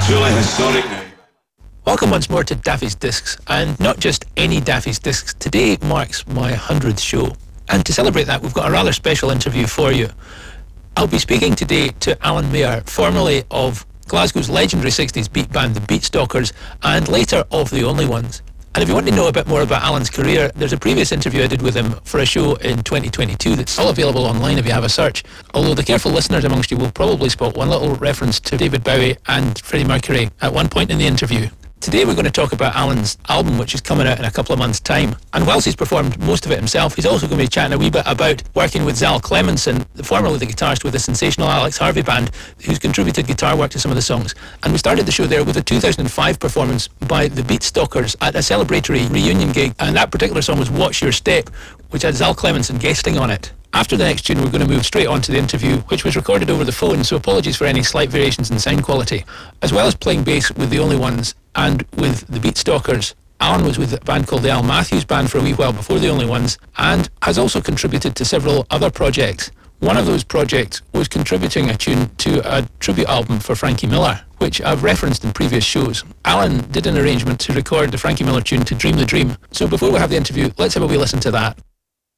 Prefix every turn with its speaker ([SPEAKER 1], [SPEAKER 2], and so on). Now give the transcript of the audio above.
[SPEAKER 1] Truly historic night.
[SPEAKER 2] Welcome once more to Daffy's Discs, and not just any Daffy's Discs. Today marks my 100th show, and to celebrate that we've got a rather special interview for you. I'll be speaking today to Alan Mayer, formerly of Glasgow's legendary 60s beat band The Beatstalkers, and later of The Only Ones. And if you want to know a bit more about Alan's career, there's a previous interview I did with him for a show in 2022 that's all available online if you have a search. Although the careful listeners amongst you will probably spot one little reference to David Bowie and Freddie Mercury at one point in the interview. Today we're going to talk about Alan's album, which is coming out in a couple of months' time. And whilst he's performed most of it himself, he's also going to be chatting a wee bit about working with Zal Clemenson, formerly the guitarist with the sensational Alex Harvey band, who's contributed guitar work to some of the songs. And we started the show there with a 2005 performance by the Beatstalkers at a celebratory reunion gig, and that particular song was Watch Your Step, which had Zal Clemenson guesting on it. After the next tune, we're going to move straight on to the interview, which was recorded over the phone, so apologies for any slight variations in sound quality. As well as playing bass with The Only Ones and with the Beatstalkers, Alan was with a band called the Al Matthews Band for a wee while before The Only Ones, and has also contributed to several other projects. One of those projects was contributing a tune to a tribute album for Frankie Miller, which I've referenced in previous shows. Alan did an arrangement to record the Frankie Miller tune to Dream the Dream. So before we have the interview, let's have a wee listen to that.